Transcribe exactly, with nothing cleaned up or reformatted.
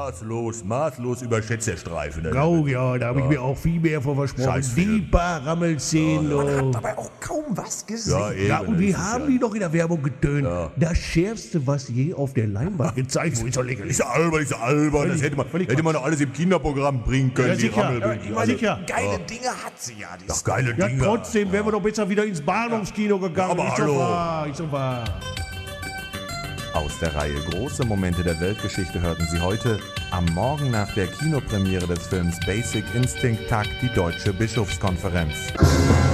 Maßlos, maßlos überschätzt der Streifen. Ne? Grau, ja, da habe ich mir auch viel mehr vor versprochen. Scheißfilm. Die paar Rammelszenen. Man oh. hat dabei auch kaum was gesehen. Ja, eben, Ja, und wie das ist haben ja- die doch in der Werbung getönt? Das Schärfste, was je auf der Leinwand gezeigt wurde. Ist doch lächerlich. Ist ja albern, ist ja albern. Das hätte man, völlig hätte man doch alles im Kinderprogramm bringen können. Ja, die sicher. Rammelbilder. Ich meine, sicher. Geile Dinge hat sie ja. Die Doch geile Ja, Dinger. trotzdem wären wir doch besser wieder ins Bahnhofskino gegangen. Aber ist hallo. doch wahr, ist doch wahr. Aus der Reihe Große Momente der Weltgeschichte hörten Sie heute am Morgen nach der Kinopremiere des Films Basic Instinct tagt die Deutsche Bischofskonferenz.